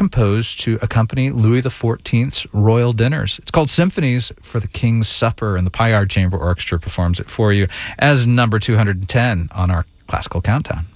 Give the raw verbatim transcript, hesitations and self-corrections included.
composed to accompany Louis the fourteenth's royal dinners. It's called Symphonies for the King's Supper, and the Pyard Chamber Orchestra performs it for you as number two hundred ten on our classical countdown.